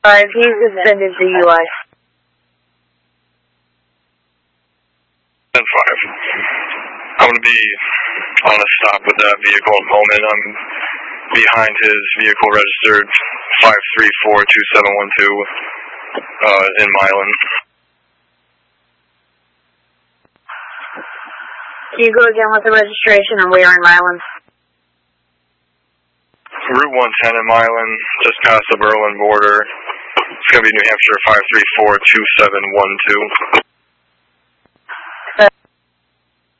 5, he's suspended DUI. 10-5. I'm going to be on a stop with that vehicle at the moment. I'm behind his vehicle registered 5342712 in Milan. Can you go again with the registration and we are in Milan? Route 110 in Milan, just past the Berlin border. It's going to be New Hampshire 5342712.